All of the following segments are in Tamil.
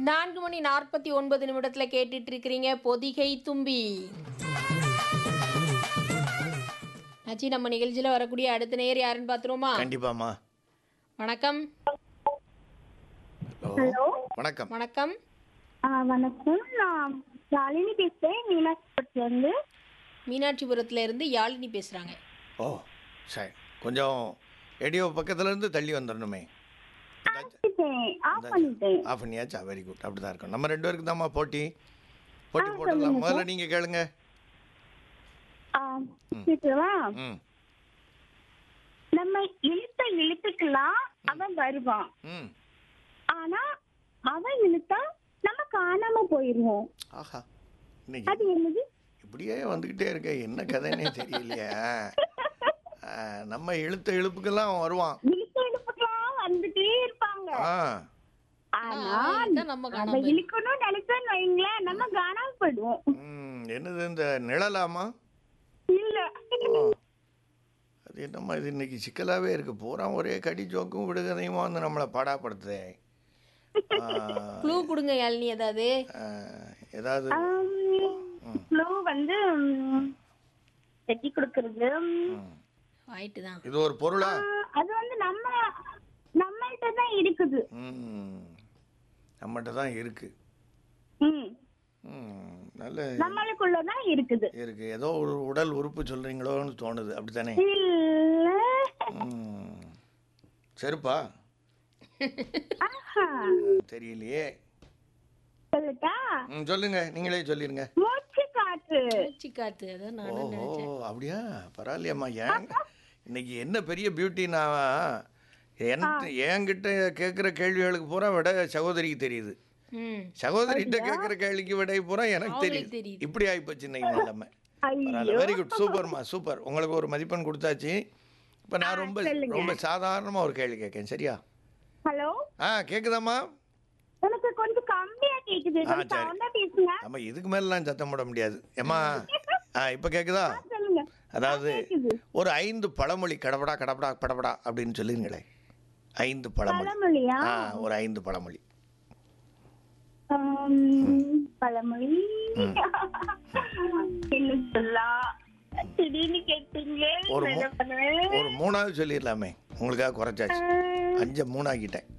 4:49 கேட்டுட்டு இருக்கிறீங்க பொதிகை தும்பி. ஆச்சி, நம்ம நிகழ்ச்சியில் வரக்கூடிய அடுத்த நேயர் யாருன்னு பார்த்துருவோமா? கண்டிப்பாம்மா. வணக்கம். ஹலோ, வணக்கம். வணக்கம். வணக்கம். நான் யாழினி பேசுறேன், மீனாட்சிபுரத்துலேருந்து. மீனாட்சிபுரத்துல இருந்து யாழினி பேசுறாங்க. ஓ, சரி. கொஞ்சம் ரேடியோ பக்கத்துல இருந்து தள்ளி வந்துடணுமே. ஆஃப் பண்ணிட்டேன். ஆஃப் பண்ணியாச்சா? Very good. அப்படி தான் இருக்கும். நம்ம 2 பேருக்கு தான்மா போட்டி போடலாம். முதல்ல நீங்கள் கேளுங்க. கேட்கவா? ம் நம்ம இழுத்த இழுத்துக்கலாம் அவன் வருவான், ம் ஆனா அவன் இழுத்தா நம்ம காணாம போயிருவோம். ஆஹா, அது இன்னைக்கு என்னது? இப்படியே வந்துக்கிட்டே இருக்க, என்ன கதைன்னே தெரியலையே. நம்ம இழுத்த இழுப்புக்கெல்லாம் அவன் வருவான். இழுத்த இழுப்புக்கலாம் வந்துட்டே இருப்பாங்க. ஆ ஆனா இதான் நம்ம காணாம அவன் இழுக்கணும்னு நினைச்சோன்னு வைங்களேன், நம்ம காணாம போயிடுவோம். என்னது இந்த நிழலாமா? இல்ல, ஆ, அது என்னம்மா இது இன்னைக்கு சிக்கலாகவே இருக்கு. பூரா ஒரே கடி ஜோக்கும் விடுகதையுமா வந்து நம்மளை பாடாப்படுத்துதே. க்ளூ கொடுங்க யாழினி. ஏதாவது ஏதாவது க்ளூ வந்து கட்டி கொடுக்கறது. ஆயிட்டு தான். இது ஒரு பொருளா? அது வந்து நம்மள்ட்ட தான் இருக்குது. நம்மகிட்ட தான் இருக்கு. ம், நல்ல நம்மளுக்குள்ளதான் இருக்குது. இருக்கு. ஏதோ ஒரு உடல் உறுப்பு சொல்றீங்களோன்னு தோணுது. அப்படித்தானே? இல்ல. செருப்பா? ஆஹா, தெரியலையே. சொல்லட்டா? சொல்லுங்க, நீங்களே சொல்லிருங்க. மூச்சு காற்று. மூச்சு காத்து. அதான் நானும் ஓ நினைச்சேன். அப்படியா? பரவாயில்லையம்மா. இன்னைக்கு என்ன பெரிய பியூட்டினா, என்கிட்ட கேட்குற கேள்விகளுக்கு பூரா விட சகோதரிக்கு தெரியுது. ம். சகோதரிகிட்ட கேட்குற கேள்விக்கு விட பூரா எனக்கு அவங்களுக்கு தெரியுது. தெரியுது. இப்படி ஆகிப்போச்சு இன்னைக்கு நிலைமை. பரவாயில்ல, ஐயோ, வெரி குட், சூப்பர்மா, சூப்பர். உங்களுக்கு ஒரு மதிப்பெண் கொடுத்தாச்சு. இப்போ நான் ரொம்ப சொல்லுங்க. ரொம்ப சாதாரணமாக ஒரு கேள்வி கேட்கேன், சரியா? ஹலோ, கேட்குதாம்மா? எனக்கு கொஞ்சம் கம்மியா கேக்குது, கொஞ்சம் சரி. சவுண்டா பேசுங்க. நம்ம இதுக்கு மேலாம் சத்தம் போட முடியாது. ஏம்மா, இப்போ கேட்குதா? சொல்லுங்க. அதாவது கேக்குது. ஒரு 5 பழமொழி கடபடா கடபடா படபடா அப்படின்னு சொல்லுங்களே. 5 பழமொழி. பழமொழியா? ஒரு 5 பழமொழி. பழமொழி என்ன சொல்லலாம்? திடீர்னு கேட்டீங்களே. ஒரு என்ன பண்ணுவேன்? ஒரு 3ஆவது சொல்லிடலாமே, உங்களுக்காக குறைச்சாச்சு. 5 3 ஆக்கிட்டேன்.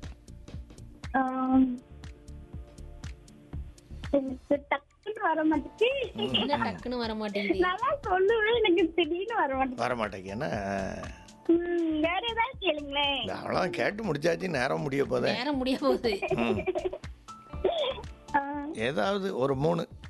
எனக்கு டக்குன்னு வர மாட்டேங்குது. என்ன டக்குன்னு வர மாட்டேங்குது? நல்லா சொல்லுவேன், எனக்கு திடீர்னு வர மாட்டேங்குது. வர மாட்டேங்கன்னா வேற ஏதாவது கேளுங்களேன். அவ்வளோதான், கேட்டு முடிச்சாச்சு. நேரம் முடிய போதே. நேரம் முடிய போகுது. ஏதாவது ஒரு 3